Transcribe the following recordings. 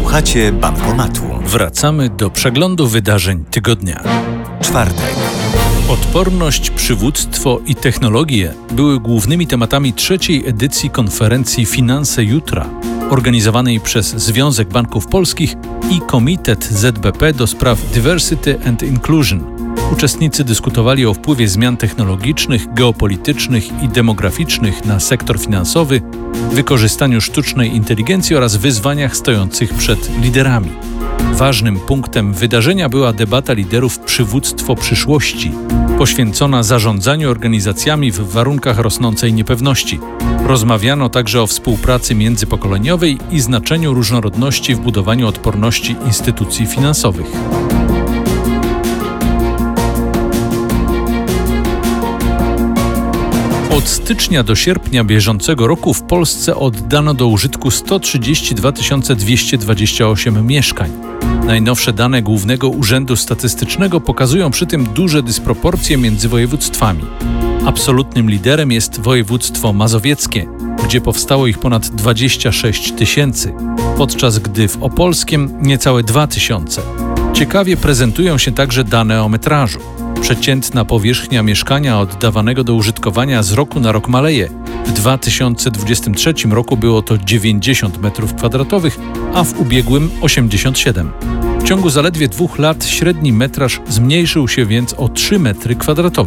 Słuchacie Bankomatu. Wracamy do przeglądu wydarzeń tygodnia. Czwartek. Odporność, przywództwo i technologie były głównymi tematami trzeciej edycji konferencji Finanse Jutra, organizowanej przez Związek Banków Polskich i Komitet ZBP do spraw Diversity and Inclusion. Uczestnicy dyskutowali o wpływie zmian technologicznych, geopolitycznych i demograficznych na sektor finansowy, wykorzystaniu sztucznej inteligencji oraz wyzwaniach stojących przed liderami. Ważnym punktem wydarzenia była debata liderów Przywództwo przyszłości, poświęcona zarządzaniu organizacjami w warunkach rosnącej niepewności. Rozmawiano także o współpracy międzypokoleniowej i znaczeniu różnorodności w budowaniu odporności instytucji finansowych. Od stycznia do sierpnia bieżącego roku w Polsce oddano do użytku 132 228 mieszkań. Najnowsze dane Głównego Urzędu Statystycznego pokazują przy tym duże dysproporcje między województwami. Absolutnym liderem jest województwo mazowieckie, gdzie powstało ich ponad 26 000, podczas gdy w opolskim niecałe 2 000. Ciekawie prezentują się także dane o metrażu. Przeciętna powierzchnia mieszkania oddawanego do użytkowania z roku na rok maleje. W 2023 roku było to 90 m2, a w ubiegłym 87. W ciągu zaledwie 2 lat średni metraż zmniejszył się więc o 3 m2.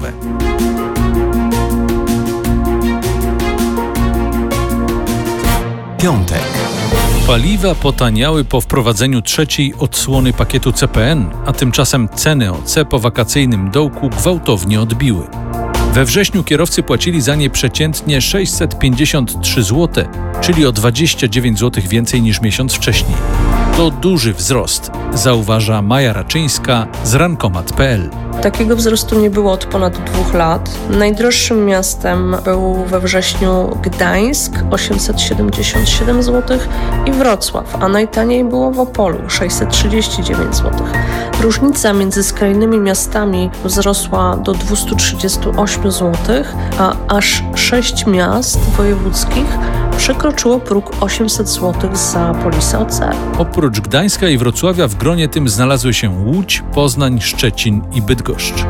Piątek. Paliwa potaniały po wprowadzeniu trzeciej odsłony pakietu CPN, a tymczasem ceny OC po wakacyjnym dołku gwałtownie odbiły. We wrześniu kierowcy płacili za nie przeciętnie 653 zł, czyli o 29 zł więcej niż miesiąc wcześniej. To duży wzrost, zauważa Maja Raczyńska z rankomat.pl. Takiego wzrostu nie było od ponad 2 lat. Najdroższym miastem był we wrześniu Gdańsk, 877 zł i Wrocław, a najtaniej było w Opolu, 639 zł. Różnica między skrajnymi miastami wzrosła do 238 zł, a aż 6 miast wojewódzkich przekroczyło próg 800 zł za polisę OC. Oprócz Gdańska i Wrocławia w gronie tym znalazły się Łódź, Poznań, Szczecin i Bydgoszcz.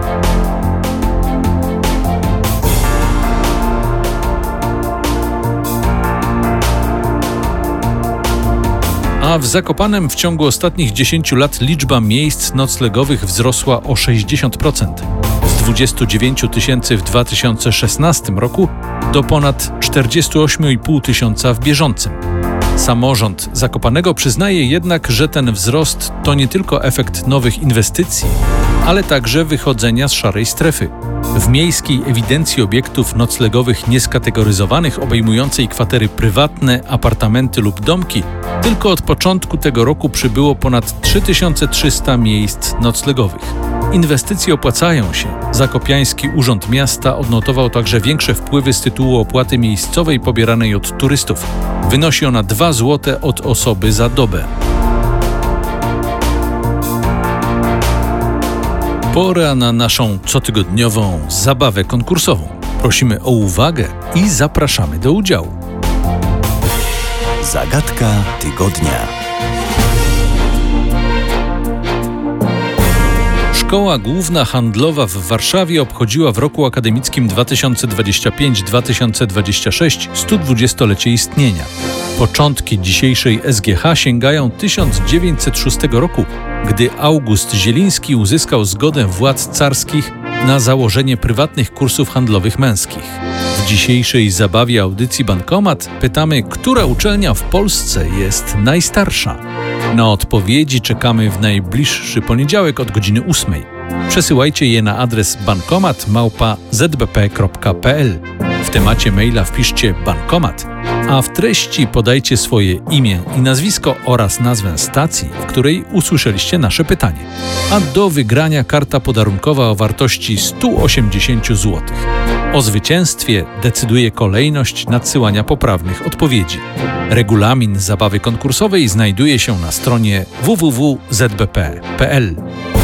A w Zakopanem w ciągu ostatnich 10 lat liczba miejsc noclegowych wzrosła o 60%. Z 29 000 w 2016 roku do ponad 48 500 w bieżącym. Samorząd Zakopanego przyznaje jednak, że ten wzrost to nie tylko efekt nowych inwestycji, ale także wychodzenia z szarej strefy. W miejskiej ewidencji obiektów noclegowych nieskategoryzowanych obejmującej kwatery prywatne, apartamenty lub domki tylko od początku tego roku przybyło ponad 3300 miejsc noclegowych. Inwestycje opłacają się. Zakopiański Urząd Miasta odnotował także większe wpływy z tytułu opłaty miejscowej pobieranej od turystów. Wynosi ona 2 zł od osoby za dobę. Pora na naszą cotygodniową zabawę konkursową. Prosimy o uwagę i zapraszamy do udziału. Zagadka tygodnia. Szkoła Główna Handlowa w Warszawie obchodziła w roku akademickim 2025-2026 120-lecie istnienia. Początki dzisiejszej SGH sięgają 1906 roku, gdy August Zieliński uzyskał zgodę władz carskich na założenie prywatnych kursów handlowych męskich. W dzisiejszej zabawie audycji Bankomat pytamy, która uczelnia w Polsce jest najstarsza. Na odpowiedzi czekamy w najbliższy poniedziałek od godziny 8. Przesyłajcie je na adres bankomat@zbp.pl. W temacie maila wpiszcie bankomat, a w treści podajcie swoje imię i nazwisko oraz nazwę stacji, w której usłyszeliście nasze pytanie. A do wygrania karta podarunkowa o wartości 180 zł. O zwycięstwie decyduje kolejność nadsyłania poprawnych odpowiedzi. Regulamin zabawy konkursowej znajduje się na stronie www.zbp.pl.